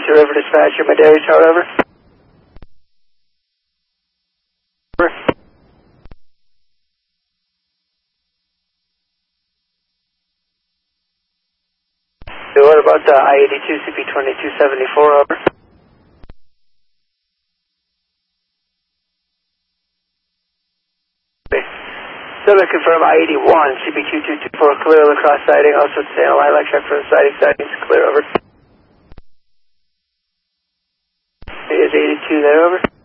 Mesa River Dispatcher, Madera Tower, over. Over. So what about the I-82 CP2274, over? Still to confirm I-81 CP2224 clear lacrosse sighting, also San Lilac check for the sightings clear, over. Is 82 there, over?